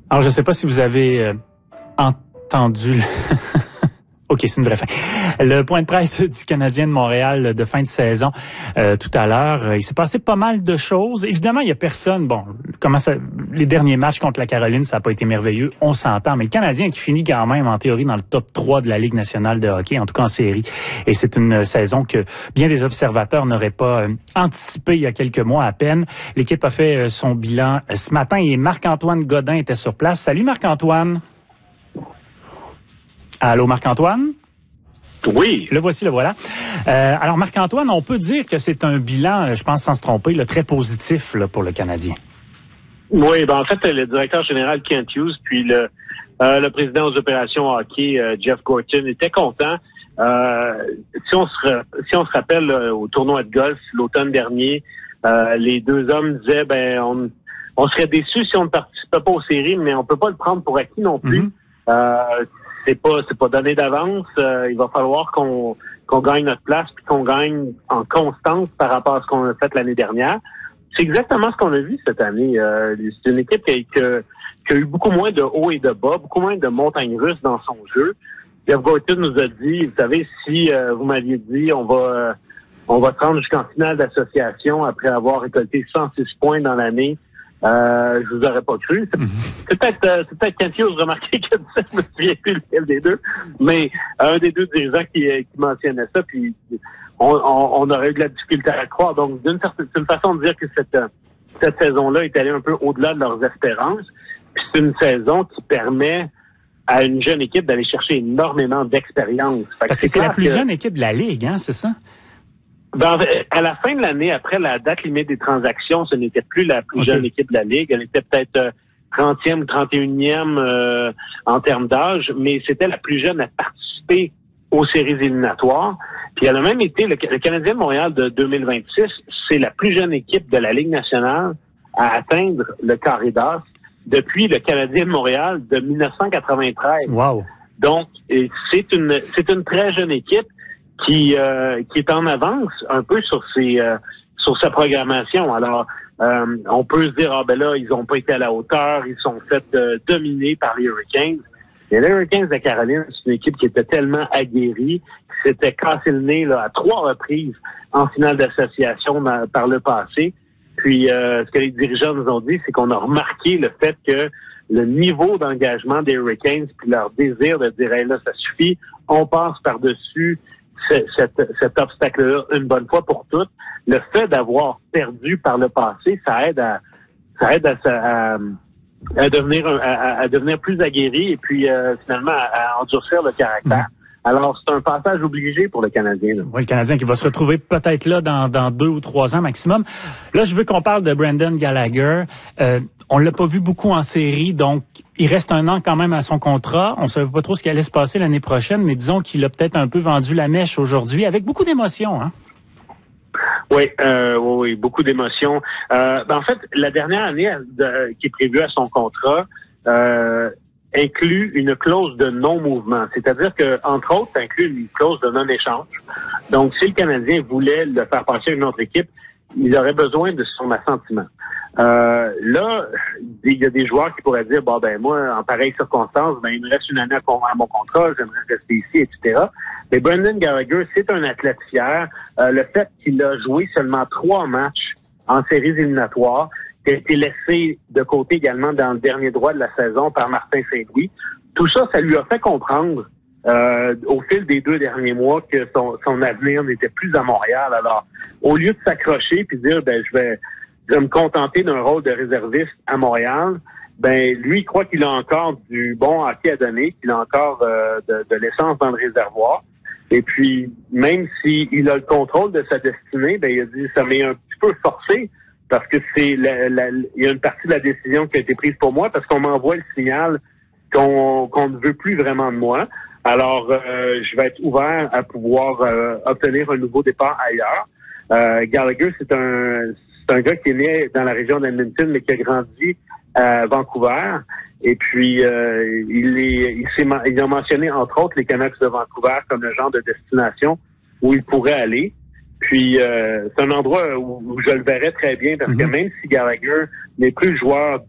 Alors, je ne sais pas si vous avez entendu... OK, c'est une vraie fin. Le point de presse du Canadien de Montréal de fin de saison tout à l'heure. Il s'est passé pas mal de choses. Évidemment, il y a personne. Bon, les derniers matchs contre la Caroline, ça n'a pas été merveilleux, on s'entend. Mais le Canadien qui finit quand même, en théorie, dans le top 3 de la Ligue nationale de hockey, en tout cas en série. Et c'est une saison que bien des observateurs n'auraient pas anticipé il y a quelques mois à peine. L'équipe a fait son bilan ce matin et Marc-Antoine Godin était sur place. Salut Marc-Antoine. Allô, Marc-Antoine? Oui. Le voici, le voilà. Alors, Marc-Antoine, on peut dire que c'est un bilan, je pense sans se tromper, là, très positif là, pour le Canadien. Oui, en fait, le directeur général Kent Hughes, puis le président aux opérations hockey, Jeff Gorton, était content. Si on se rappelle au tournoi de golf l'automne dernier, les deux hommes disaient on serait déçus si on ne participait pas aux séries, mais on peut pas le prendre pour acquis non plus. C'est pas donné d'avance. Il va falloir qu'on gagne notre place puis qu'on gagne en constance par rapport à ce qu'on a fait l'année dernière. C'est exactement ce qu'on a vu cette année. C'est une équipe qui a eu beaucoup moins de hauts et de bas, beaucoup moins de montagnes russes dans son jeu. Jeff Gorton nous a dit, vous savez, si vous m'aviez dit on va se rendre jusqu'en finale d'association après avoir récolté 106 points dans l'année, je vous aurais pas cru. C'est peut-être Kent Hughes remarqué que ça, je me souviens plus lequel des deux, mais un des deux dirigeants qui mentionnait ça, puis on aurait eu de la difficulté à le croire. Donc, c'est une façon de dire que cette saison-là est allée un peu au-delà de leurs espérances. Puis c'est une saison qui permet à une jeune équipe d'aller chercher énormément d'expérience. Parce que c'est la plus jeune équipe de la Ligue, hein, c'est ça? À la fin de l'année, après la date limite des transactions, ce n'était plus la plus jeune équipe de la Ligue. Elle était peut-être 30e ou 31e en termes d'âge, mais c'était la plus jeune à participer aux séries éliminatoires. Puis elle a même été, le Canadien de Montréal de 2026, c'est la plus jeune équipe de la Ligue nationale à atteindre le carré d'as depuis le Canadien de Montréal de 1993. Wow. Donc, c'est une très jeune équipe qui est en avance un peu sur sa programmation. Alors, on peut se dire, là, ils ont pas été à la hauteur, ils sont fait dominer par les Hurricanes. Mais les Hurricanes de Caroline, c'est une équipe qui était tellement aguerrie, qui s'était cassé le nez là, à 3 reprises en finale d'association par le passé. Puis, ce que les dirigeants nous ont dit, c'est qu'on a remarqué le fait que le niveau d'engagement des Hurricanes, puis leur désir de dire, hey, là, ça suffit, on passe par-dessus cet obstacle-là une bonne fois pour toutes. Le fait d'avoir perdu par le passé, ça aide à devenir plus aguerri et puis finalement à endurcir le caractère. Alors, c'est un passage obligé pour le Canadien. Là. Oui, le Canadien qui va se retrouver peut-être là dans 2 ou 3 ans maximum. Là, je veux qu'on parle de Brendan Gallagher. On l'a pas vu beaucoup en série, donc il reste 1 an quand même à son contrat. On savait pas trop ce qui allait se passer l'année prochaine, mais disons qu'il a peut-être un peu vendu la mèche aujourd'hui, avec beaucoup d'émotions, hein? Oui, beaucoup d'émotions. En fait, la dernière année qui est prévue à son contrat inclut une clause de non-mouvement. C'est-à-dire que, entre autres, ça inclut une clause de non-échange. Donc, si le Canadien voulait le faire passer à une autre équipe, il aurait besoin de son assentiment. Là, il y a des joueurs qui pourraient dire, moi, en pareille circonstance, il me reste 1 année à mon contrat, j'aimerais rester ici, etc. Mais Brendan Gallagher, c'est un athlète fier. Le fait qu'il a joué seulement 3 matchs en séries éliminatoires, qui a été laissé de côté également dans le dernier droit de la saison par Martin Saint-Louis, tout ça, ça lui a fait comprendre au fil des 2 derniers mois que son avenir n'était plus à Montréal. Alors, au lieu de s'accrocher puis dire, je vais me contenter d'un rôle de réserviste à Montréal, lui, il croit qu'il a encore du bon hockey à donner, qu'il a encore de l'essence dans le réservoir. Et puis, même s'il a le contrôle de sa destinée, il a dit, ça m'est un petit peu forcé, parce que il y a une partie de la décision qui a été prise pour moi, parce qu'on m'envoie le signal qu'on ne veut plus vraiment de moi. Alors, je vais être ouvert à pouvoir obtenir un nouveau départ ailleurs. Gallagher, c'est un gars qui est né dans la région d'Edmonton, mais qui a grandi à Vancouver. Et puis, il a mentionné, entre autres, les Canucks de Vancouver comme le genre de destination où il pourrait aller. Puis, c'est un endroit où je le verrais très bien, parce que même si Gallagher n'est plus joueur